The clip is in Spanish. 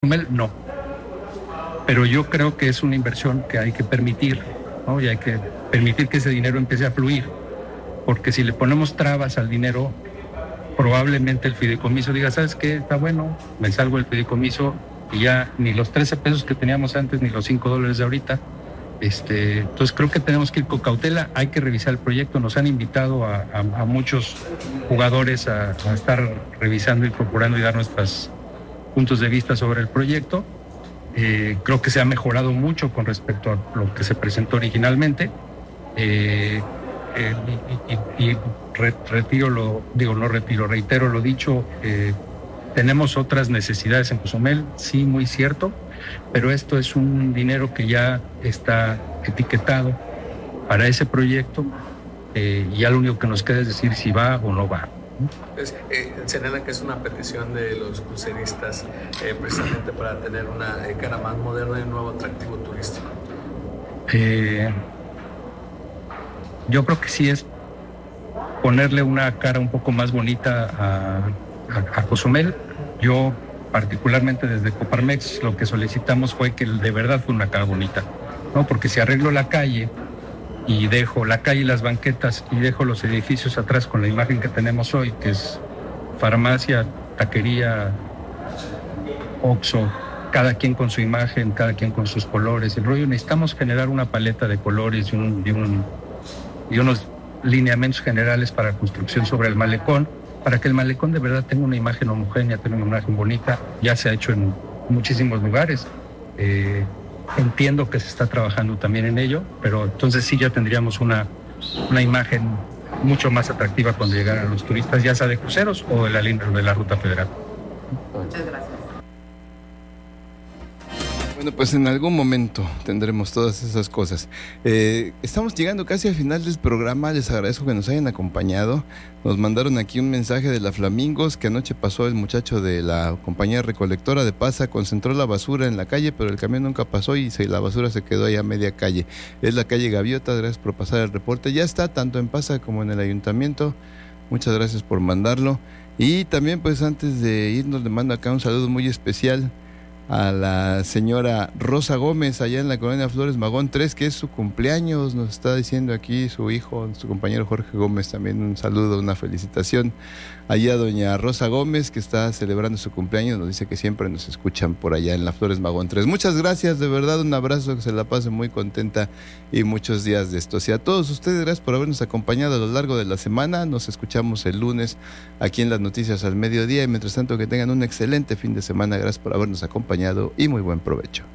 Cozumel, no. Pero yo creo que es una inversión que hay que permitir, ¿no? Y hay que permitir que ese dinero empiece a fluir, porque si le ponemos trabas al dinero, probablemente el fideicomiso diga, ¿sabes qué? Está bueno, me salgo del fideicomiso y ya ni los 13 pesos que teníamos antes, ni los $5 de ahorita. Entonces creo que tenemos que ir con cautela, hay que revisar el proyecto. Nos han invitado a muchos jugadores a estar revisando y procurando y dar nuestros puntos de vista sobre el proyecto. Creo que se ha mejorado mucho con respecto a lo que se presentó originalmente. Reitero lo dicho, tenemos otras necesidades en Cozumel, sí, muy cierto, pero esto es un dinero que ya está etiquetado para ese proyecto, y ya lo único que nos queda es decir si va o no va. Señala que es una petición de los cruceristas precisamente para tener una cara más moderna y un nuevo atractivo turístico. Yo creo que sí es ponerle una cara un poco más bonita a Cozumel. Yo, particularmente desde Coparmex, lo que solicitamos fue que de verdad fue una cara bonita, ¿no? Porque si arreglo la calle y dejo la calle y las banquetas y dejo los edificios atrás con la imagen que tenemos hoy, que es farmacia, taquería, Oxxo, cada quien con su imagen, cada quien con sus colores, el rollo, necesitamos generar una paleta de colores y unos lineamientos generales para construcción sobre el malecón, para que el malecón de verdad tenga una imagen homogénea, tenga una imagen bonita. Ya se ha hecho en muchísimos lugares. Entiendo que se está trabajando también en ello, pero entonces sí ya tendríamos una imagen mucho más atractiva cuando llegaran los turistas, ya sea de cruceros o de la línea de la Ruta Federal. Muchas gracias. Bueno, pues en algún momento tendremos todas esas cosas. Estamos llegando casi al final del programa. Les agradezco que nos hayan acompañado. Nos mandaron aquí un mensaje de la Flamingos, que anoche pasó el muchacho de la compañía recolectora de Pasa, concentró la basura en la calle, pero el camión nunca pasó y la basura se quedó ahí a media calle. Es la calle Gaviota. Gracias por pasar el reporte. Ya está, tanto en Pasa como en el ayuntamiento. Muchas gracias por mandarlo. Y también, pues antes de irnos, le mando acá un saludo muy especial a la señora Rosa Gómez, allá en la colonia Flores Magón 3, que es su cumpleaños, nos está diciendo aquí su hijo, su compañero Jorge Gómez, también un saludo, una felicitación. Allá doña Rosa Gómez, que está celebrando su cumpleaños, nos dice que siempre nos escuchan por allá en la Flores Magón 3. Muchas gracias, de verdad, un abrazo, que se la pase muy contenta y muchos días de esto. Y a todos ustedes, gracias por habernos acompañado a lo largo de la semana. Nos escuchamos el lunes aquí en las noticias al mediodía, y mientras tanto que tengan un excelente fin de semana. Gracias por habernos acompañado y muy buen provecho.